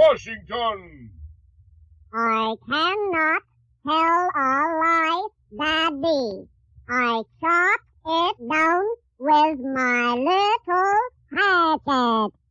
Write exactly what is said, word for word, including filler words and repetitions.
Washington. I cannot tell a lie, Daddy. I chop it down with my little hatchet.